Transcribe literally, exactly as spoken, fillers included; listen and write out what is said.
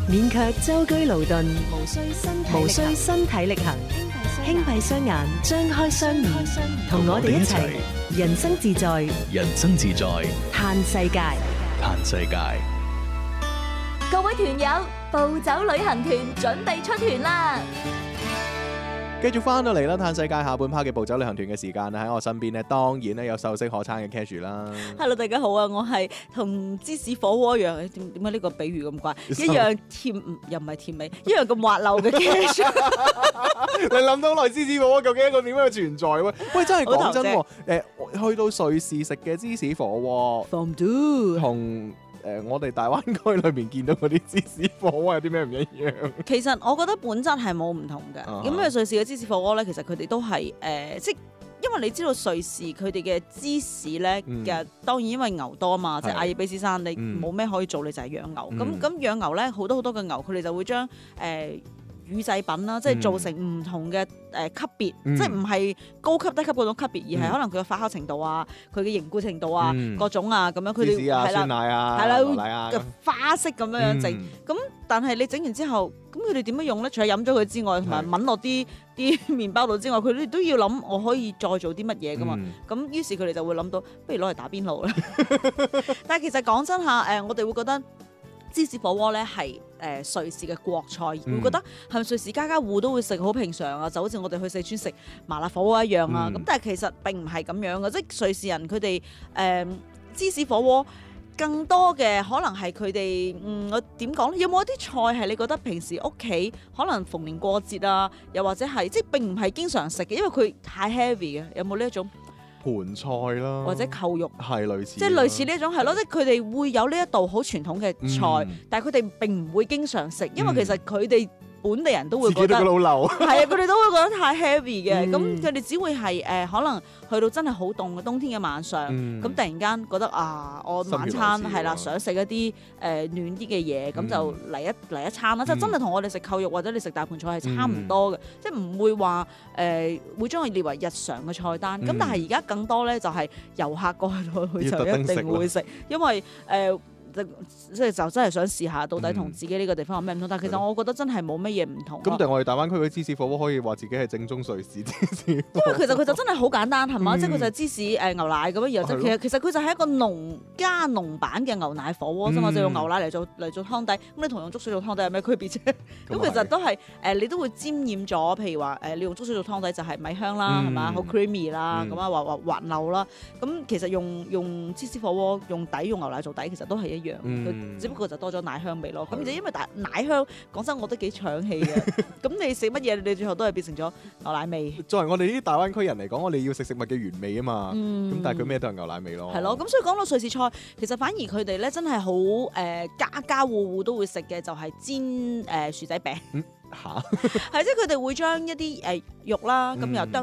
免卻舟車勞頓， 無需身體無需身體力行，輕閉雙眼，張開雙耳，同我哋一齊人生自在， 人生自在， 嘆世界， 嘆世界。 各位團友，暴走旅行團準備出團啦！ 繼續翻到嚟啦，嘆世界下半 part 嘅暴走旅行團嘅時間啦，喺我身邊咧，當然咧有秀色可餐嘅 Cashew 啦。 Hello， 大家好啊！我係同芝士火鍋一樣，點點解呢個比喻咁怪？一樣甜又唔係甜味，一樣咁滑溜嘅 Cashew。 你諗到來芝士火鍋究竟一個點樣嘅存在喎？喂，真係講真喎，誒去到瑞士食嘅芝士火鍋 From do 同誒我哋大灣區裏面見到嗰啲芝士火鍋有啲咩唔一樣？ 其實我覺得本質係冇唔同嘅。咁因為瑞士嘅芝士火鍋咧，其實佢哋都係誒、呃，即係因為你知道瑞士佢哋嘅芝士咧嘅，嗯、當然因為牛多啊嘛，即係阿爾卑斯山，你冇咩可以做，你就係養牛。咁咁、嗯、養牛咧，好多好多嘅牛，佢哋就會將誒。呃乳製品啦，即係做成唔同嘅誒級別，嗯、即係唔係高級低級嗰種級別，而係可能佢嘅發酵程度啊、佢嘅凝固程度啊、嗯、各種啊咁樣，佢哋係啦，酸奶啊、係啦，嘅花式咁樣樣整。咁、嗯、但係你整完之後，咁佢哋點樣用咧？除咗飲咗佢之外，同埋抿落啲啲麵包度之外，佢哋都要諗我可以再做啲乜嘢噶嘛？咁、嗯、於是佢哋就會諗到，不如攞嚟打邊爐啦。但係其實講真下，誒我哋會覺得芝士火鍋咧係誒瑞士嘅國菜，嗯、會覺得係咪瑞士家家戶都會食好平常啊？就好似我哋去四川食麻辣火鍋一樣啊！咁、嗯、但係其實並唔係咁樣嘅，即係瑞士人佢哋誒芝士火鍋更多嘅可能係佢哋嗯我點講咧？有冇一啲菜係你覺得平時屋企可能逢年過節啊，又或者係即係並唔係經常食嘅，因為佢太 heavy 嘅，有冇呢一種？ 盤菜啦， 或者扣肉， 係類似， 即係類似呢一種係咯，即係佢哋會有呢一道好傳統嘅菜，嗯、但係佢哋並唔會經常食，因為其實佢哋本地人都會覺得老流，係啊，佢哋都會覺得太 heavy 嘅，咁佢哋只會係誒、呃、可能去到真係好凍嘅冬天嘅晚上，咁、嗯、突然間覺得啊，我晚餐係啦，想食一啲誒、呃、暖啲嘅嘢，咁、嗯、就嚟一嚟一餐啦，即係、嗯、真係同我哋食扣肉或者你食大盤菜係差唔多嘅，嗯、即係唔會話誒、呃、會將佢列為日常嘅菜單，咁、嗯、但係而家更多咧就係遊客過去到佢就一定會食，因為誒。呃即係就真係想試下到底同自己呢個地方有咩唔同，嗯、但係其實我覺得真係冇乜嘢唔同。咁但係我哋大灣區嘅芝士火鍋可以話自己係正宗瑞士芝士，因為其實佢就真係好簡單係嘛，嗯、即係佢就係芝士誒、呃、牛奶咁樣，然後其實其實佢就係一個濃加濃版嘅牛奶火鍋啫嘛，嗯、就用牛奶嚟做嚟做湯底。咁你同用粥水做湯底有咩區別啫？咁、嗯、其實都係誒、呃，你都會沾染咗，譬如話誒、呃，你用粥水做湯底就係米香啦，係嘛、嗯，好 creamy 啦，咁啊滑滑滑溜啦。咁其實用用芝士火鍋用底用牛奶做底，其實都係一樣。嗯、只不過就多咗奶香味咯，咁就因為大奶香，講真我都幾搶氣嘅。咁你食乜嘢，你最後都係變成咗牛奶味。作為我哋呢啲大灣區人嚟講，我哋要食食物嘅原味啊嘛。咁、嗯、但係佢咩都係牛奶味咯。係咯，咁所以講到瑞士菜，其實反而佢哋咧真係好誒家家戶戶都會食嘅，就係煎誒、呃、薯仔餅。嚇、嗯，係即係佢哋會將一啲誒肉啦，咁又